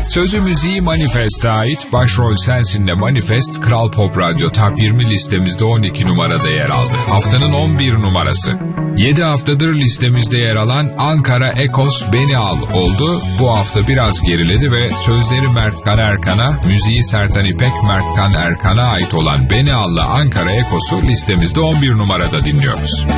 Sözü müziği Manifest'e ait. Başrol Sensin'le Manifest, Kral Pop Radyo Top 20 listemizde 12 numarada yer aldı. Haftanın 11 numarası. 7 haftadır listemizde yer alan Ankara Ekos Beni Al oldu. Bu hafta biraz geriledi ve sözleri Mert Kan Erkan'a, müziği Sertan İpek, Mert Kan Erkan'a ait olan Beni Al'la Ankara Ekos'u listemizde 11 numarada dinliyoruz.